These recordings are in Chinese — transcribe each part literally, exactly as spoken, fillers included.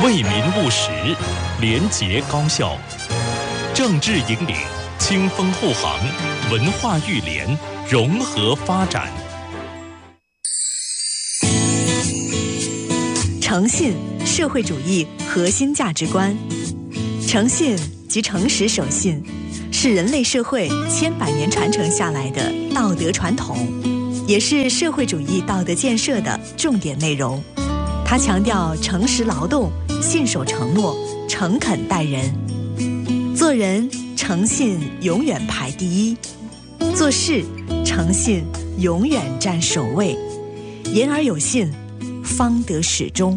为民务实，廉洁高效，政治引领，清风护航，文化育联，融合发展。 诚信，社会主义核心价值观。诚信即诚实守信，是人类社会千百年传承下来的道德传统，也是社会主义道德建设的重点内容。它强调诚实劳动、信守承诺、诚恳待人。做人诚信永远排第一，做事诚信永远占首位，言而有信，方得始终。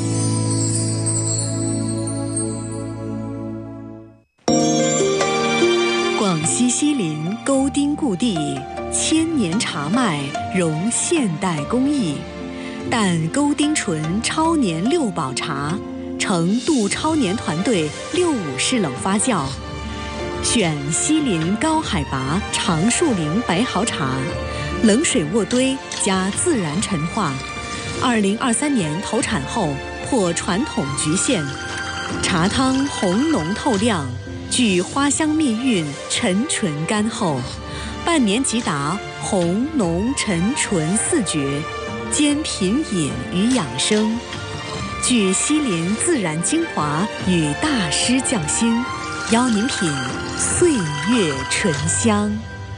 广西西林沟丁故地，千年茶麦融现代工艺，但沟丁醇超年六保茶成杜超年团队六五式冷发酵，选西林高海拔长树林白毫茶，冷水渥堆加自然陈化。二零二三年投产后破传统局限，茶汤红浓透亮，具花香蜜韵，沉醇甘厚，半年即达红浓沉醇四绝，兼品饮与养生，具西林自然精华与大师匠心，邀您品岁月醇香。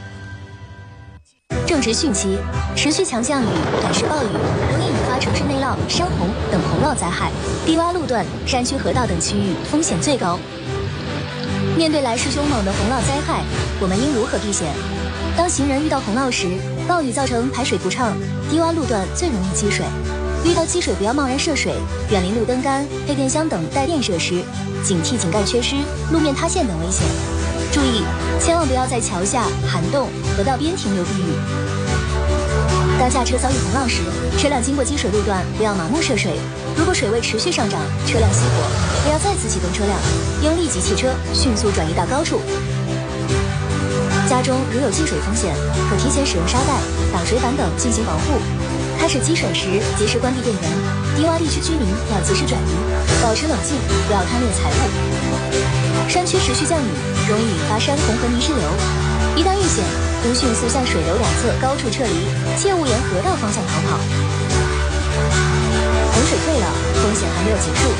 正值汛期，持续强降雨、短时暴雨容易引发城市内涝、山洪等洪涝灾害，低洼路段、山区河道等区域风险最高。面对来势凶猛的洪涝灾害，我们应如何避险？当行人遇到洪涝时，暴雨造成排水不畅，低洼路段最容易积水。遇到积水不要贸然涉水，远离路灯杆、配电箱等带电设施，警惕井盖缺失、路面塌陷等危险。注意，千万不要在桥下、涵洞、河道边停留避雨。当驾车遭遇洪涝时，车辆经过积水路段不要盲目涉水。如果水位持续上涨，车辆熄火，不要再次启动车辆，应立即弃车，迅速转移到高处。家中如有积水风险，可提前使用沙袋、挡水板等进行防护。开始积水时，及时关闭电源。低洼地区居民要及时转移，保持冷静，不要贪恋财物。山区持续降雨，容易引发山洪和泥石流。一旦遇险，应迅速向水流两侧高处撤离，切勿沿河道方向逃跑。洪水退了，风险还没有结束。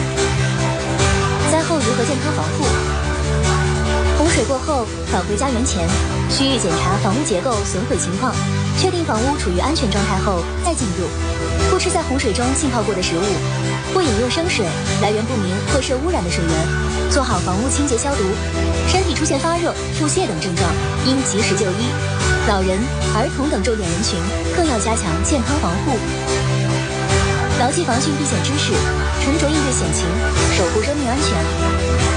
灾后如何健康防护？洪水过后，返回家园前，需预检查房屋结构损毁情况，确定房屋处于安全状态后再进入。不吃在洪水中浸泡过的食物，不饮用生水、来源不明或受污染的水源，做好房屋清洁消毒。身体出现发热、腹泻等症状，应及时就医。老人、儿童等重点人群更要加强健康防护。牢记防汛避险知识，沉着应对险情，守护生命安全。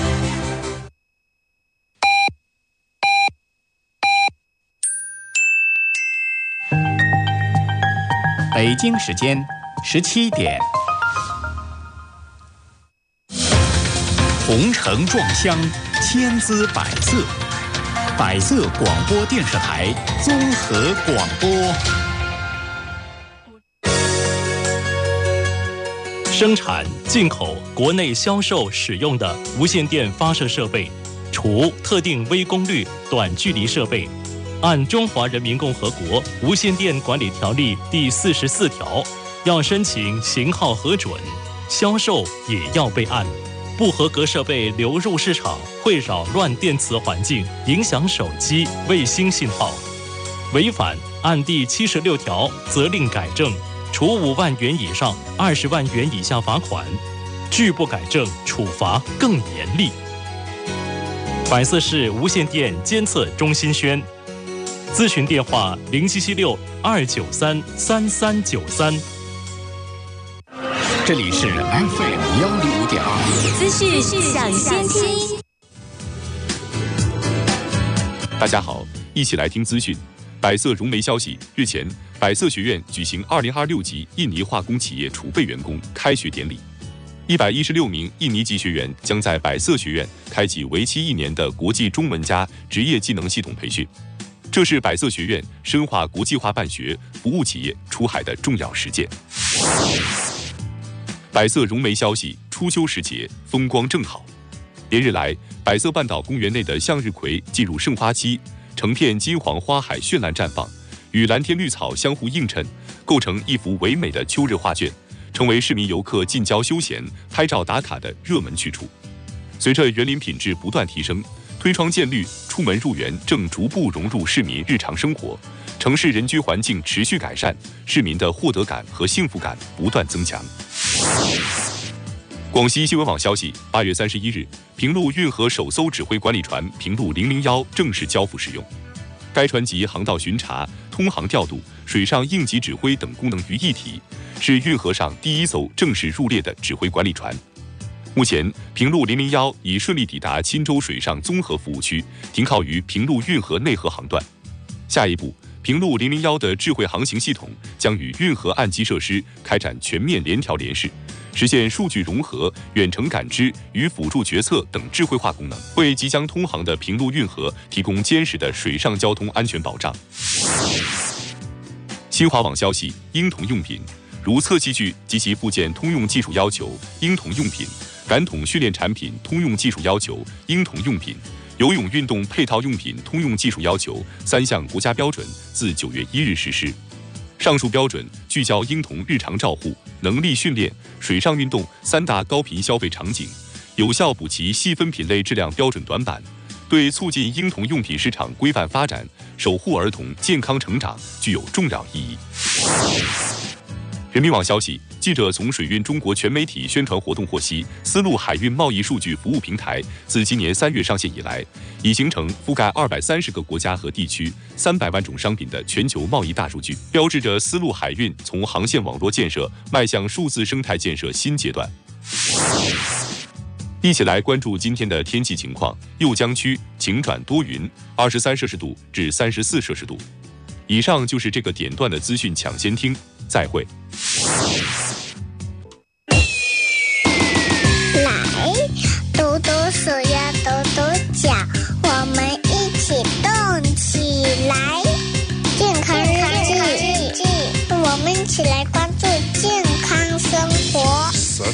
北京时间十七点。红尘撞香，千姿百色。百色广播电视台综合广播。 生产、进口、国内销售使用的无线电发射设备，除特定微功率短距离设备，按《中华人民共和国无线电管理条例》第四十四条，要申请型号核准，销售也要备案。不合格设备流入市场，会扰乱电磁环境，影响手机、卫星信号。违反按第七十六条责令改正，处五万元以上二十万元以下罚款；拒不改正，处罚更严厉。百色市无线电监测中心宣，咨询电话零七七六二九三三三九三。 这里是 F M 幺零五点二， 资讯抢先听。 大家好，一起来听资讯。百色融媒消息，日前，百色学院举行二零二六级印尼化工企业储备员工开学典礼。一百一十六名印尼籍学员将在百色学院开启为期一年的国际中文加职业技能系统培训。这是百色学院深化国际化办学、服务企业出海的重要实践。百色融媒消息， 初秋时节，风光正好。连日来，百色半岛公园内的向日葵进入盛花期，成片金黄花海绚烂绽放，与蓝天绿草相互映衬，构成一幅唯美的秋日画卷，成为市民游客近郊休闲、拍照打卡的热门去处。随着园林品质不断提升，推窗见绿、出门入园正逐步融入市民日常生活，城市人居环境持续改善，市民的获得感和幸福感不断增强。广西新闻网消息，八月三十一日，平陆运河首艘指挥管理船平陆零零一正式交付使用。该船集航道巡查、通航调度、水上应急指挥等功能于一体，是运河上第一艘正式入列的指挥管理船。目前，平陆零零一已顺利抵达钦州水上综合服务区，停靠于平陆运河内河航段。下一步，平陆零零一的智慧航行系统将与运河岸基设施开展全面联调联试，实现数据融合、远程感知与辅助决策等智慧化功能，为即将通航的平陆运河提供坚实的水上交通安全保障。新华网消息，婴童用品如测器具及其附件通用技术要求，婴童用品。感统训练产品通用技术要求，婴童用品；游泳运动配套用品通用技术要求三项国家标准自九月一日实施。上述标准聚焦婴童日常照护、能力训练、水上运动三大高频消费场景，有效补齐细分品类质量标准短板，对促进婴童用品市场规范发展、守护儿童健康成长具有重要意义。人民网消息，记者从水运中国全媒体宣传活动获悉，丝路海运贸易数据服务平台自今年三月上线以来，已形成覆盖二百三十个国家和地区、三百万种商品的全球贸易大数据，标志着丝路海运从航线网络建设迈向数字生态建设新阶段。一起来关注今天的天气情况，右江区晴转多云，二十三摄氏度至三十四摄氏度。以上就是这个点段的资讯抢先听，再会。 来，抖抖手呀，抖抖脚，我们一起动起来。健康日记，我们一起来关注健康生活。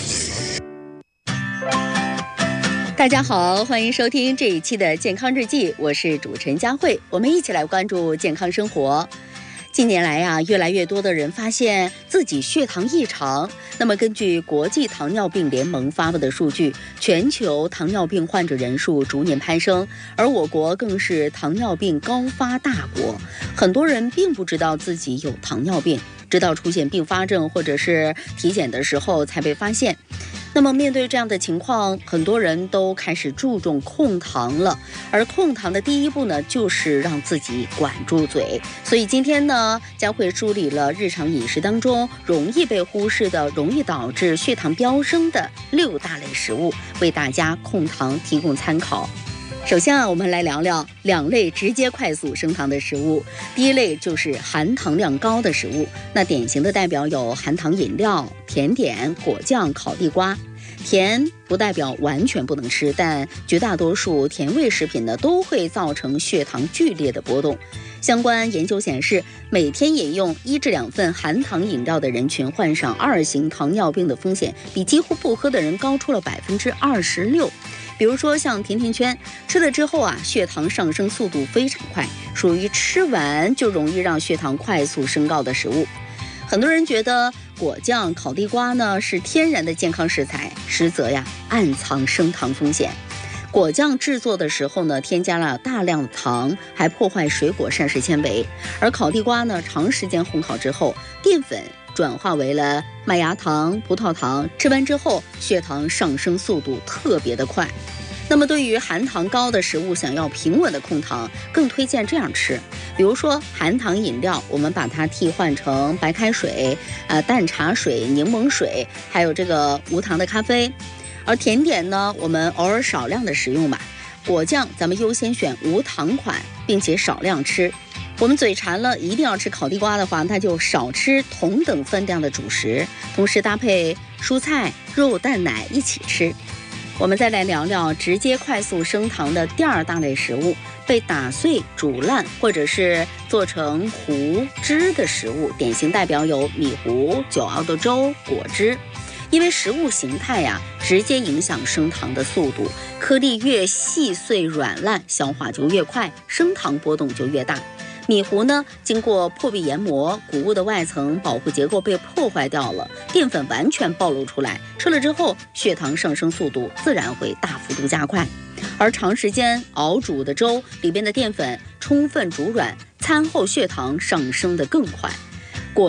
大家好，欢迎收听这一期的健康日记，我是主持人佳慧，我们一起来关注健康生活。近年来啊，越来越多的人发现自己血糖异常。那么根据国际糖尿病联盟发布的数据，全球糖尿病患者人数逐年攀升，而我国更是糖尿病高发大国。很多人并不知道自己有糖尿病，直到出现并发症或者是体检的时候才被发现。那么面对这样的情况，很多人都开始注重控糖了，而控糖的第一步呢，就是让自己管住嘴。所以今天呢，将会梳理了日常饮食当中容易被忽视的、容易导致血糖飙升的六大类食物，为大家控糖提供参考。首先啊，我们来聊聊两类直接快速升糖的食物。第一类就是含糖量高的食物，那典型的代表有含糖饮料、甜点、果酱、烤地瓜。甜不代表完全不能吃，但绝大多数甜味食品呢都会造成血糖剧烈的波动。相关研究显示，每天饮用一至两份含糖饮料的人群，患上二型糖尿病的风险比几乎不喝的人高出了百分之二十六。比如说像甜甜圈，吃了之后啊，血糖上升速度非常快，属于吃完就容易让血糖快速升高的食物。很多人觉得果酱、烤地瓜呢是天然的健康食材，实则呀暗藏升糖风险。果酱制作的时候呢，添加了大量的糖，还破坏水果膳食纤维；而烤地瓜呢，长时间烘烤之后，淀粉转化为了麦芽糖、葡萄糖，吃完之后血糖上升速度特别的快。那么对于含糖高的食物，想要平稳的控糖，更推荐这样吃。比如说含糖饮料，我们把它替换成白开水、呃淡茶水、柠檬水，还有这个无糖的咖啡。而甜点呢，我们偶尔少量的食用吧。果酱咱们优先选无糖款，并且少量吃。我们嘴馋了，一定要吃烤地瓜的话，那就少吃同等分量的主食，同时搭配蔬菜、肉、蛋、奶一起吃。我们再来聊聊直接快速升糖的第二大类食物，被打碎、煮烂或者是做成糊汁的食物，典型代表有米糊、酒熬的粥、果汁。 因为食物形态呀、啊，直接影响升糖的速度，颗粒越细碎软烂，消化就越快，升糖波动就越大。米糊呢，经过破壁研磨，谷物的外层保护结构被破坏掉了，淀粉完全暴露出来，吃了之后，血糖上升速度自然会大幅度加快。而长时间熬煮的粥里边的淀粉充分煮软，餐后血糖上升得更快。